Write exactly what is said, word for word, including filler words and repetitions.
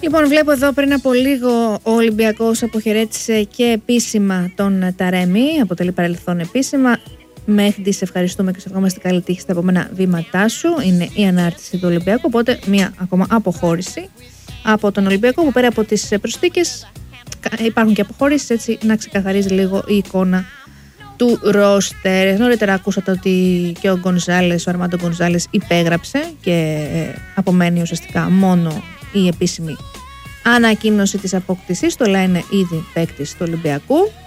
Λοιπόν, βλέπω εδώ πριν από λίγο ο Ολυμπιακός αποχαιρέτησε και επίσημα τον Ταρέμι. Αποτελεί παρελθόν επίσημα. Μέχρι σε ευχαριστούμε και σε ευχόμαστε καλή τύχη στα επόμενα βήματά σου. Είναι η ανάρτηση του Ολυμπιακού. Οπότε, μία ακόμα αποχώρηση από τον Ολυμπιακό, που πέρα από τις προσθήκες υπάρχουν και αποχωρήσεις, έτσι να ξεκαθαρίζει λίγο η εικόνα του ρόστερ. Νωρίτερα ακούσατε ότι και ο Γκονζάλες, ο Αρμάντο Γκονζάλες υπέγραψε και απομένει ουσιαστικά μόνο η επίσημη ανακοίνωση της απόκτησης του, αλλά είναι ήδη παίκτης του Ολυμπιακού.